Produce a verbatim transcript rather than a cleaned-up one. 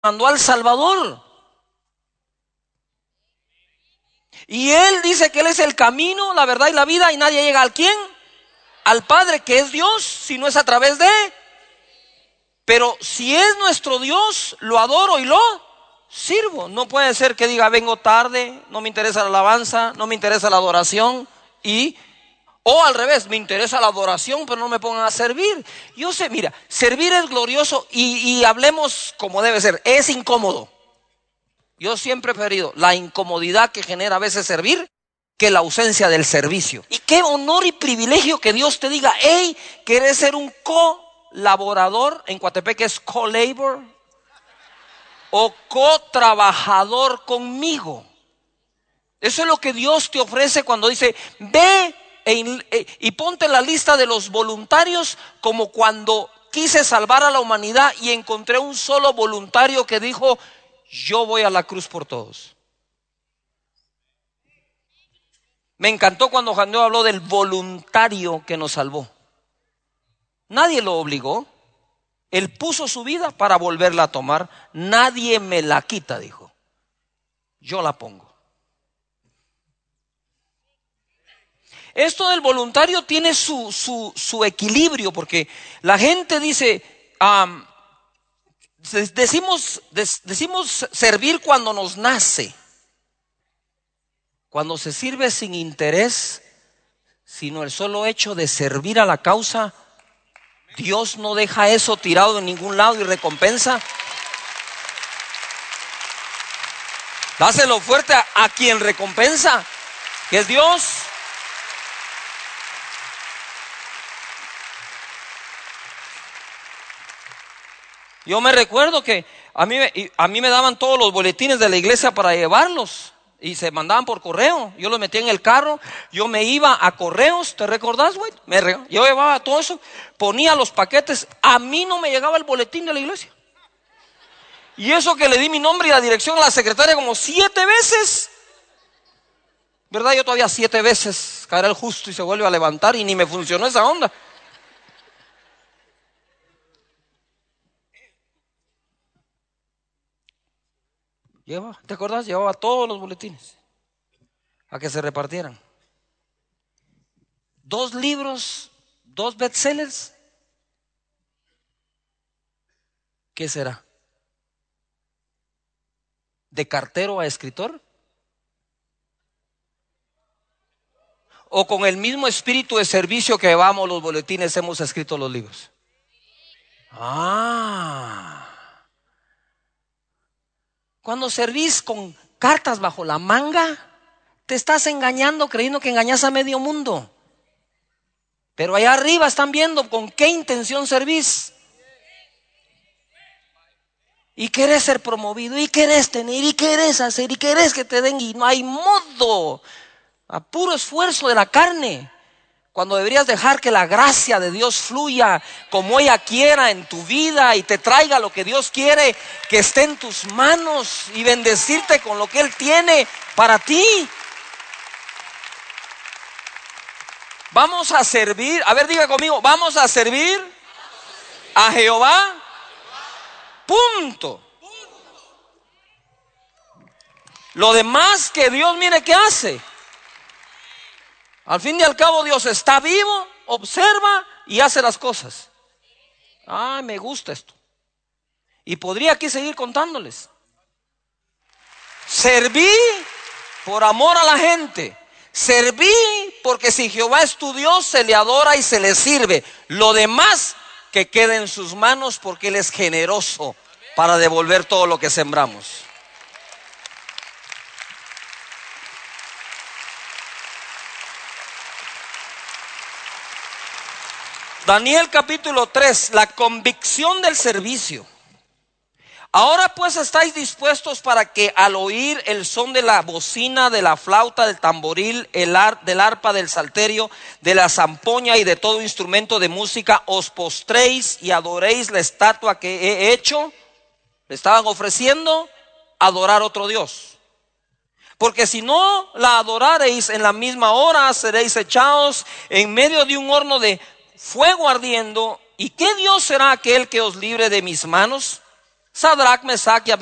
mandó al Salvador. Y Él dice que Él es el camino, la verdad y la vida, y nadie llega al ¿quién? Al Padre, que es Dios, si no es a través de. Pero si es nuestro Dios, lo adoro y lo sirvo. No puede ser que diga vengo tarde, no me interesa la alabanza, no me interesa la adoración, y o al revés, me interesa la adoración pero no me pongan a servir. Yo sé, mira, servir es glorioso y, y hablemos como debe ser, es incómodo. Yo siempre he preferido la incomodidad que genera a veces servir que la ausencia del servicio. Y qué honor y privilegio que Dios te diga, hey, ¿quieres ser un colaborador? En Coatepec es co-labor o co-trabajador conmigo. Eso es lo que Dios te ofrece cuando dice, ve e, e, y ponte en la lista de los voluntarios, como cuando quise salvar a la humanidad y encontré un solo voluntario que dijo, yo voy a la cruz por todos. Me encantó cuando Juan Diego habló del voluntario que nos salvó. Nadie lo obligó. Él puso su vida para volverla a tomar. Nadie me la quita, dijo. Yo la pongo. Esto del voluntario tiene su, su, su equilibrio, porque la gente dice, um, decimos, decimos servir cuando nos nace. Cuando se sirve sin interés, sino el solo hecho de servir a la causa, Dios no deja eso tirado en ningún lado y recompensa. Dáselo fuerte a, a quien recompensa, que es Dios. Yo me recuerdo que a mí, a mí me daban todos los boletines de la iglesia para llevarlos. Y se mandaban por correo. Yo los metía en el carro. Yo me iba a correos. ¿Te recordás, güey? Me re... Yo llevaba todo eso. Ponía los paquetes. A mí no me llegaba el boletín de la iglesia. Y eso que le di mi nombre y la dirección a la secretaria como siete veces. ¿Verdad? Yo todavía siete veces caerá el justo y se vuelve a levantar. Y ni me funcionó esa onda. Lleva, ¿te acordás? Llevaba todos los boletines a que se repartieran. Dos libros, dos bestsellers. ¿Qué será? ¿De cartero a escritor? ¿O con el mismo espíritu de servicio que llevamos los boletines hemos escrito los libros? Ah. Cuando servís con cartas bajo la manga, te estás engañando creyendo que engañas a medio mundo. Pero allá arriba están viendo con qué intención servís. Y querés ser promovido, y querés tener, y querés hacer, y querés que te den, y no hay modo. A puro esfuerzo de la carne. Cuando deberías dejar que la gracia de Dios fluya como ella quiera en tu vida y te traiga lo que Dios quiere que esté en tus manos y bendecirte con lo que Él tiene para ti. Vamos a servir, a ver, diga conmigo, vamos a servir a Jehová. Punto. Lo demás que Dios, mire qué hace. Al fin y al cabo Dios está vivo, observa y hace las cosas. Ay, me gusta esto. Y podría aquí seguir contándoles. Serví por amor a la gente. Serví porque si Jehová es tu Dios, se le adora y se le sirve. Lo demás que quede en sus manos, porque Él es generoso para devolver todo lo que sembramos. Daniel capítulo tres, la convicción del servicio. Ahora pues estáis dispuestos para que al oír el son de la bocina, de la flauta, del tamboril, el ar, del arpa, del salterio, de la zampoña y de todo instrumento de música, os postréis y adoréis la estatua que he hecho. Le estaban ofreciendo adorar otro Dios. Porque si no la adorareis en la misma hora, seréis echados en medio de un horno de fuego ardiendo. ¿Y qué Dios será aquel que os libre de mis manos? Sadrach, Mesach y